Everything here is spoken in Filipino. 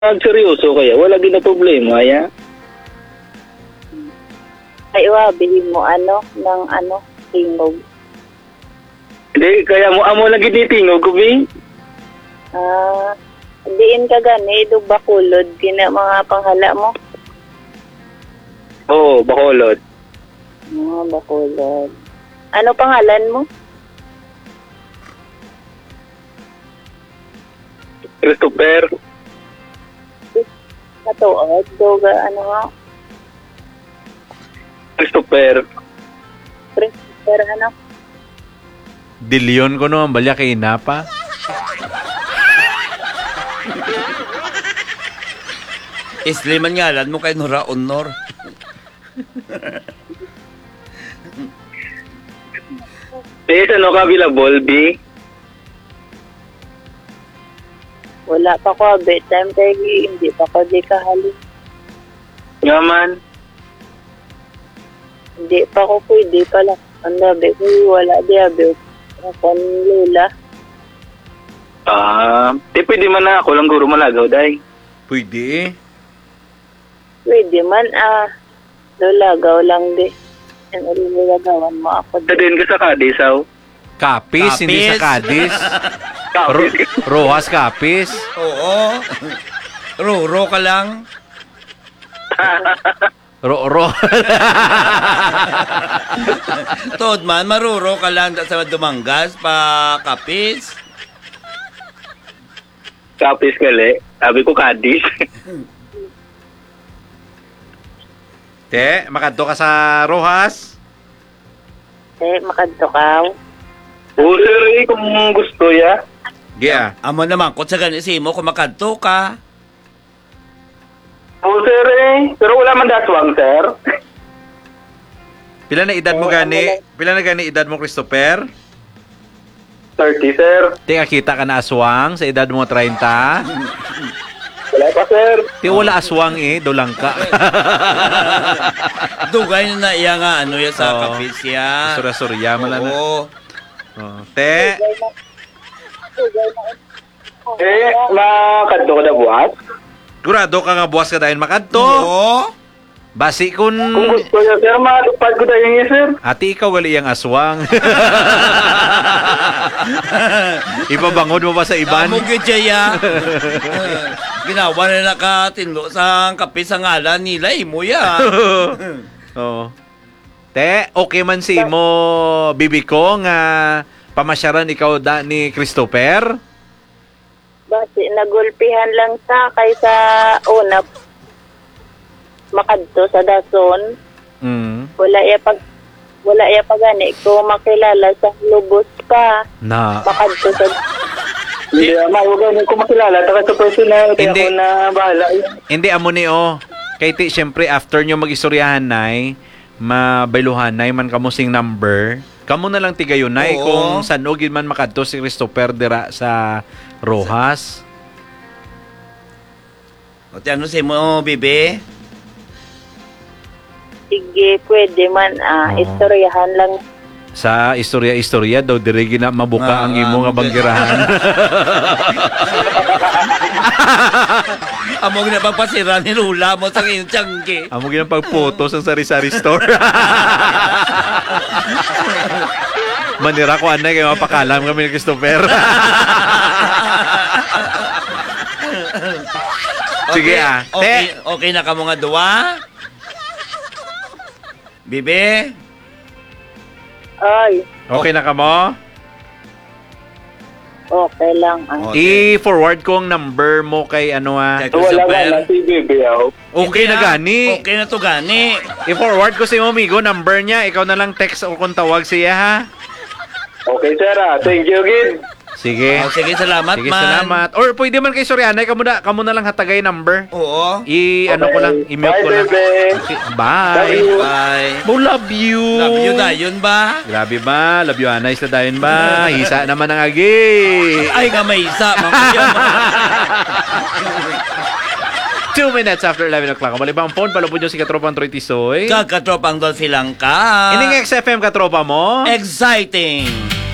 seryoso kaya wala gid na problema ya. Ay, bilhin mo ng tingog. Hindi, kaya mo amo lang gid ni tingog ko bi. Diin ka gani, do bakulod, kina mga panghala mo. Oo, Bacolod. Bakulod. Ano pangalan mo? Christopher. Katuod, doga, Christopher. Christopher, Dilyon ko no, ang balya kay Inapa. Isliman ngalan mo kay Nora Honor. Ano ka available, B? Wala pa ko, bedtime kay hindi pa ko di kahali. Nga man. Hindi pa ko pwede pala. Ang labi ko, wala di abi. Ako Lula. Di pwede man na ako lang guro malagaw, day. Pwede. Pwede man, lulagaw lang di. Ang ululagawan mo ako Sa din ka sa Kadisaw. Kapis, hindi sa Cadiz. Rojas Kapis. Oo. Ro ka lang. Ro. Tod man, maruro ka lang sa Dumangas pa Kapis. Kapis gali. Sabi ko Kadis. Te, makadto ka sa Rojas? Makadto ka. Oo, sir, kung gusto ya. Yeah. Amo naman, kung sa ganisi mo, kung makadto ka. Oo, sir, pero wala man daswang, sir. Pila na edad mo gani? Pila na gani edad mo, Christopher? 30, sir. Te, kita ka na aswang sa edad mo 30? Wala pa, sir. Te, wala aswang dulang ka. Dugay na iya nga, yan sa Oo. Kapis ya. Surya-surya mo lang na. Oo. Te, Makadto ka na buhat? gurado ka nga buwas ka dahil makadto. Oo. Basi kun... Kung gusto niya, sir, matupad ko tayo niya, sir. Ati, ikaw gali ang aswang. Ipabangod mo ba sa iban? Amo gyud ya. Ginawa na nakatinlo sa Kapis sa ngalan nila, imo ya. Oo. Te, okay man si mo, bibi ko, nga pamasyaran ikaw ni Christopher? Basi, nagulpihan lang sa kaysa una makadto sa dason. Wala iya pagani ko makilala sa lubos pa. Na. Makadto sa Hindi, huwag ko makilala. Taka sa personal, kaya Hindi. ako na bahala. Hindi, amo ni Kay ti, syempre, after nyo mag-istoryahan, nay, mabailuhan, nay, man kamusing number, kamo na lang tigayon, nay, Oo. kung saan ogin man makadto si Christopher dira sa Rojas. O ti ano si mo, bibi? sige, pwede man istoryahan lang. Sa istorya-istorya daw, dire gina mabuka ang imo nga banggirahan. Among na pagpasira ni Lula mo sa iyong tiyangge. Amo ginang pagphoto sa sari-sari store. Manira ko anay kay mapakalam kami ni Christopher. Sige Okay na ka mga duwa? Bibi? Ay, Okay na ka mo? okay lang. I-forward ko ang number mo kay Kay Wala Christopher. na si Bibi, Okay na gani. Okay na to gani. I-forward ko si Momigo number niya. Ikaw na lang text o kung tawag siya ha. Okay, sir, thank you, Gid. Sige. Sige, salamat Sige, man. salamat. Or pwede man kay Sorianay, kamo na lang hatagay number. Oo. Ano ko lang, i-mute Bye, ko lang. baby. Okay, Love bye. you. Bye. Oh, love you. Love you na, yun ba? Grabe ba? Love you, Anay. Sa dayon ba? Hisa naman ang agi. Ay nga may isa, mga 2 minutes after 11 o'clock. Malibang phone, palubod nyo si Katropang Troy Tisoy. Kagkatropang doon silang ka. Hindi nga XFM katropa mo. Exciting.